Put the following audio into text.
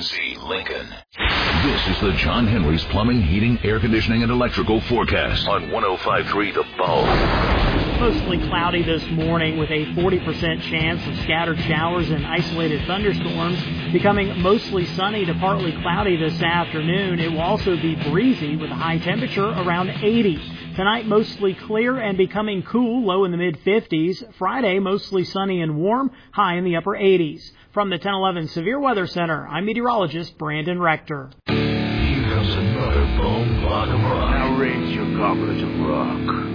WNC Lincoln. This is the John Henry's Plumbing, Heating, Air Conditioning, and Electrical forecast on 105.3 The Bone. Mostly cloudy this morning with a 40% chance of scattered showers and isolated thunderstorms, becoming mostly sunny to partly cloudy this afternoon. It will also be breezy with a high temperature around 80. Tonight, mostly clear and becoming cool, low in the mid-50s. Friday, mostly sunny and warm, high in the upper 80s. From the 1011 Severe Weather Center, I'm meteorologist Brandon Rector. Here comes another bone block of rock. Now raise your goblet of rock.